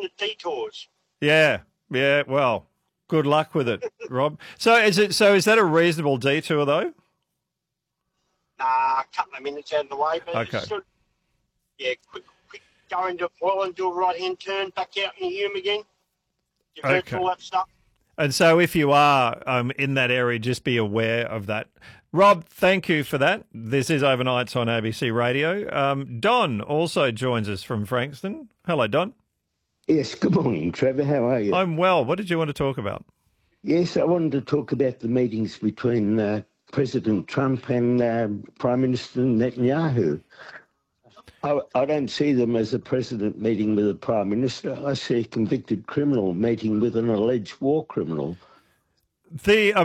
the detours. Yeah. Well, good luck with it, Rob. So is that a reasonable detour though? A couple of minutes out of the way, but Okay. it's sort of, quick go into Foyle and do a right-hand turn, back out in Hume again. Divert all that stuff. And so if you are in that area, just be aware of that. Rob, thank you for that. This is Overnights on ABC Radio. Don also joins us from Frankston. Hello, Don. Yes, good morning, Trevor. How are you? I'm well. What did you want to talk about? Yes, I wanted to talk about the meetings between President Trump and Prime Minister Netanyahu. I don't see them as a president meeting with a prime minister. I see a convicted criminal meeting with an alleged war criminal.